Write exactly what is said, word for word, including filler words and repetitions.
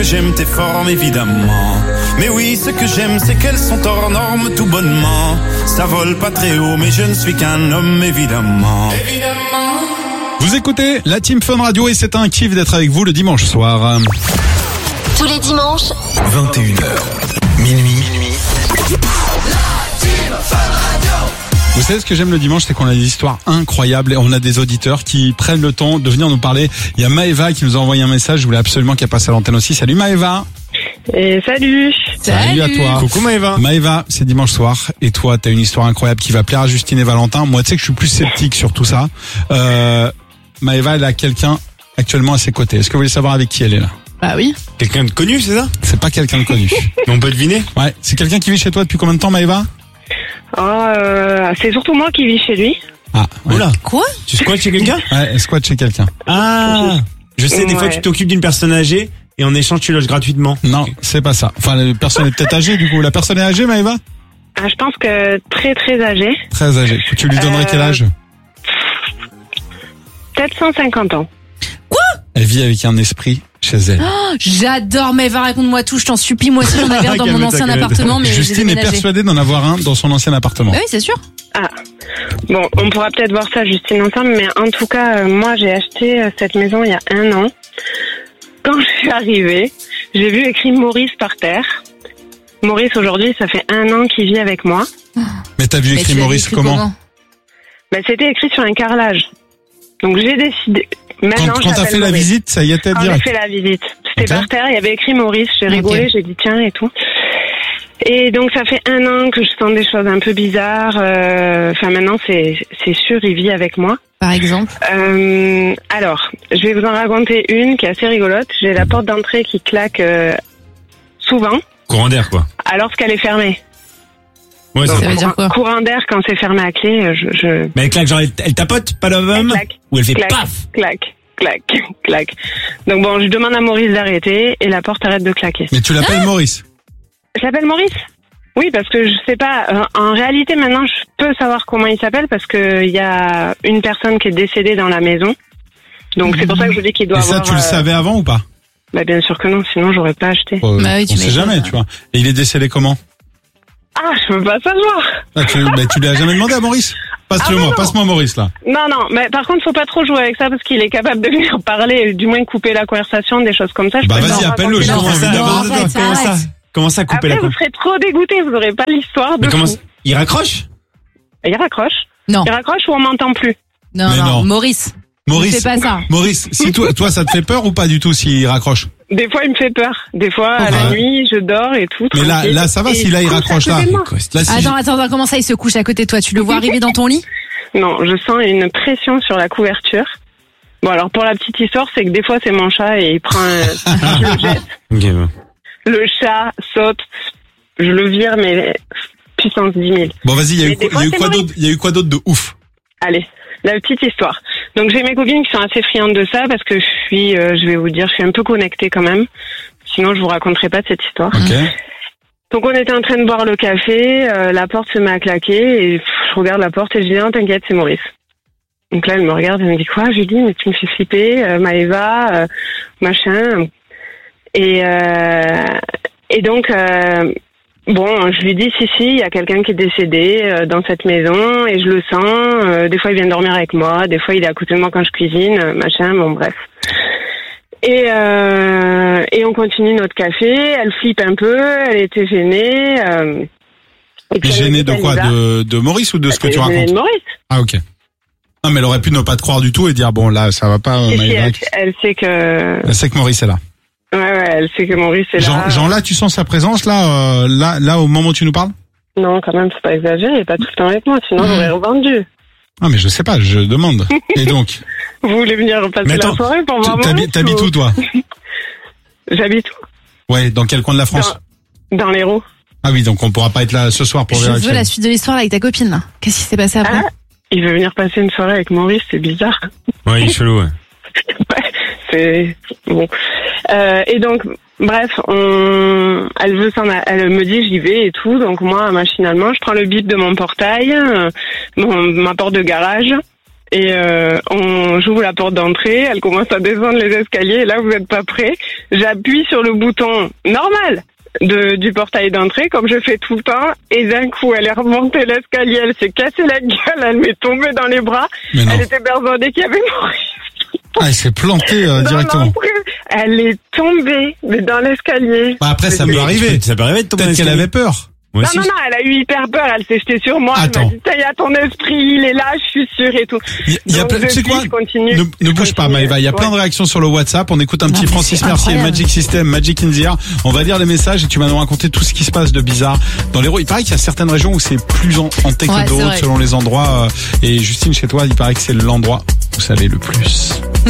que j'aime tes formes évidemment. Mais oui, ce que j'aime c'est qu'elles sont hors normes tout bonnement. Ça vole pas très haut mais je ne suis qu'un homme évidemment. Évidemment. Vous écoutez la Team Fun Radio et c'est un kiff d'être avec vous le dimanche soir. Tous les dimanches, vingt et une heures, minuit, minuit. Vous savez ce que j'aime le dimanche, c'est qu'on a des histoires incroyables et on a des auditeurs qui prennent le temps de venir nous parler. Il y a Maëva qui nous a envoyé un message, je voulais absolument qu'elle passe à l'antenne aussi. Salut Maëva. Et salut. Salut à toi. Coucou Maëva. Maëva, c'est dimanche soir et toi, t'as une histoire incroyable qui va plaire à Justine et Valentin. Moi, tu sais que je suis plus sceptique sur tout ça. Euh, Maëva, elle a quelqu'un actuellement à ses côtés. Est-ce que vous voulez savoir avec qui elle est là? Bah oui. Quelqu'un de connu, c'est ça? C'est pas quelqu'un de connu. On peut deviner? Ouais, c'est quelqu'un qui vit chez toi depuis combien de temps, Maëva? Oh, euh, c'est surtout moi qui vis chez lui. Ah, ouais. Oula. Quoi? Tu squattes chez quelqu'un? Ouais, elle squatte chez quelqu'un. Ah, je sais, des fois Ouais. tu t'occupes d'une personne âgée et en échange tu loges gratuitement. Non, c'est pas ça. Enfin, la personne est peut-être âgée, du coup. La personne est âgée, Maëva? Ah, je pense que très très âgé. Très âgée. Tu lui donnerais Euh, quel âge? Peut-être cent cinquante ans. Elle vit avec un esprit chez elle. Oh, j'adore, mais va raconte-moi tout, je t'en supplie. Moi aussi, j'en avais un dans mon Calme-toi, ancien calme-toi. appartement, mais j'ai Justine est déménagé. persuadée d'en avoir un dans son ancien appartement. Bah oui, c'est sûr. Ah. Bon, on pourra peut-être voir ça Justine ensemble, mais en tout cas, euh, moi j'ai acheté euh, cette maison il y a un an. Quand je suis arrivée, j'ai vu écrit Maurice par terre. Maurice aujourd'hui, ça fait un an qu'il vit avec moi. Mais t'as vu Mais écrit tu l'as Maurice vécu comment? Ben, c'était écrit sur un carrelage. Donc j'ai décidé. Quand, Maintenant, quand je t'as l'appelle fait la Maurice. visite, ça y était Quand j'ai direct. fait la visite, c'était Ok. par terre, il y avait écrit Maurice, j'ai Ok. rigolé, j'ai dit tiens et tout. Et donc ça fait un an que je sens des choses un peu bizarres. euh, Enfin maintenant c'est c'est sûr, il vit avec moi. Par exemple. Euh, alors, je vais vous en raconter une qui est assez rigolote. J'ai la porte d'entrée qui claque euh, souvent, Courant d'air quoi. alors qu'elle est fermée. Ouais, Ça ça veut dire quoi? Courant d'air quand c'est fermé à clé, euh, je, je Mais elle claque, genre elle, elle tapote, pas l'homme, Elle claque. ou elle fait claque, paf. claque, claque, claque. Donc bon, je demande à Maurice d'arrêter et la porte arrête de claquer. Mais tu l'appelles Maurice? Je l'appelle Maurice. Oui, parce que je sais pas. euh, En réalité, maintenant, je peux savoir comment il s'appelle parce que il y a une personne qui est décédée dans la maison. Donc c'est pour ça que je vous dis qu'il doit Et ça, avoir. tu le euh, savais avant ou pas? Bah bien sûr que non, sinon j'aurais pas acheté. Euh, Bah oui, tu on sait m'étonnes. jamais, tu vois. Et il est décédé comment? Ah, je peux pas savoir. Ah, tu, bah, tu lui as jamais demandé à Maurice? Passe-le Ah, moi, non. passe-moi Maurice là. Non, non, mais par contre, faut pas trop jouer avec ça parce qu'il est capable de venir parler, du moins couper la conversation, des choses comme ça. Je Bah, peux vas-y, pas appelle-le, raconter je ça. comprends. Comment ça, évidemment. attends, arrête, attends, comment ça? arrête. Comment ça couper Après, la vous con? serez trop dégoûtés, vous aurez pas l'histoire de Mais comment fou. ça? Il raccroche? Il raccroche. Non. Il raccroche ou on m'entend plus. Non, Mais non, non. Maurice. Maurice. C'est pas ça. Maurice, si toi, toi, ça te fait peur ou pas du tout s'il raccroche? Des fois, il me fait peur. Des fois, à la Ouais. nuit, je dors et tout. Mais là, tranquille. là, ça va Et si là, il couche à raccroche là. côté de moi. Là, si Attends, attends, attends, comment ça, il se couche à côté de toi? Tu le vois arriver dans ton lit? Non, je sens une pression sur la couverture. Bon, alors pour la petite histoire, c'est que des fois, c'est mon chat et il prend un... je le jette. Ok, bon. Le chat saute, je le vire, mais puissance dix mille. Bon, vas-y, il y a eu Mais quoi, des fois, il y a eu c'est quoi Maurice. d'autre, il y a eu quoi d'autre de ouf? Allez, la petite histoire. Donc j'ai mes copines qui sont assez friandes de ça parce que je suis, euh, je vais vous dire, je suis un peu connectée quand même. Sinon, je vous raconterai pas de cette histoire. Ok. Donc on était en train de boire le café, euh, la porte se met à claquer et pff, je regarde la porte et je dis non, t'inquiète, c'est Maurice. Donc là, elle me regarde et me dit quoi? Je lui dis mais tu me fais flipper, euh, Maëva, euh, machin. Et euh, et donc euh, bon, je lui dis si si, il y a quelqu'un qui est décédé euh, dans cette maison et je le sens. Euh, des fois, il vient dormir avec moi, des fois, il est à côté de moi quand je cuisine, euh, machin. Bon bref. Et, euh, et on continue notre café. Elle flippe un peu. Elle était gênée. Euh, et puis elle me Gêné dit de qu'elle quoi? y va. De, de Maurice ou de ce que Elle tu est gênée racontes? de Maurice. Ah, ok. Non, mais elle aurait pu ne pas te croire du tout et dire, bon, là, ça va pas, euh, Si, si, Maëva. elle, elle sait que. Elle sait que Maurice est là. Ouais, ouais, elle sait que Maurice est Jean, là. Jean, là, tu sens sa présence, là, euh, là, là, au moment où tu nous parles? Non, quand même, faut pas exagérer. Il est pas tout le temps avec moi, sinon j'aurais revendu. Ah, mais je sais pas, je demande. Et donc? Vous voulez venir passer Mais la attends, soirée pour voir T'habi- Maurice T'habites ou- où, toi? J'habite Ouais, dans quel coin de la France? dans, dans l'Hérault. Ah oui, donc on pourra pas être là ce soir pour Je vérifier. veux la suite de l'histoire là, avec ta copine là. Qu'est-ce qui s'est passé après? Ah, il veut venir passer une soirée avec Maurice, c'est bizarre. Ouais, il est chelou, ouais. Ouais, c'est bon. Euh, et donc, bref, on, elle veut s'en, a- elle me dit j'y vais et tout. Donc moi, machinalement, je prends le bip de mon portail, euh, mon, ma porte de garage, Et euh, on j'ouvre la porte d'entrée, elle commence à descendre les escaliers, et là vous êtes pas prêts. J'appuie sur le bouton normal de du portail d'entrée, comme je fais tout le temps, et d'un coup elle est remontée l'escalier, elle s'est cassée la gueule, elle m'est tombée dans les bras, elle était persuadée qu'il y avait Maurice. Ah, elle s'est plantée euh, directement. Elle est tombée, mais dans l'escalier. Bah après, ça Mais peut arriver. Ça peut arriver de tomber. Peut-être qu'elle avait peur. Moi non, aussi. non, non, elle a eu hyper peur, elle s'est jetée sur moi, Attends. elle m'a dit, il y a ton esprit, il est là, je suis sûre et tout. Il y a, il y a Donc, plein, tu sais depuis, quoi? je continue, ne je ne bouge pas, continue. Maëva. Il y a plein de Ouais. réactions sur le WhatsApp. On écoute un Non, petit mais Francis c'est Mercier, incroyable. Magic System, Magic in the Air. On va lire les messages et tu vas nous raconter tout ce qui se passe de bizarre dans l'Hérault. Il paraît qu'il y a certaines régions où c'est plus en- hanté que Ouais, c'est d'autres vrai. selon les endroits. euh, Et Justine, chez toi, il paraît que c'est l'endroit où ça l'est le plus.